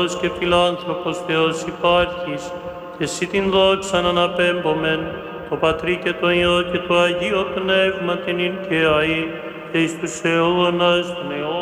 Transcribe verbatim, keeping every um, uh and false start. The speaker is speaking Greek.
και φιλάνθρωπος Θεός υπάρχεις, και εσύ την δόξαν αναπέμπομεν, το Πατρί και το Υιό και το Αγίο Πνεύμα την ειν και αεί, και εις τους αιώνας των αιώνων.